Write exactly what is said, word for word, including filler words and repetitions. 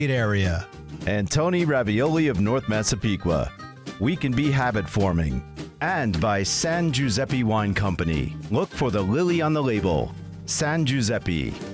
area. And Tony Ravioli of North Massapequa. We can be habit forming. And by San Giuseppe Wine Company. Look for the lily on the label. San Giuseppe.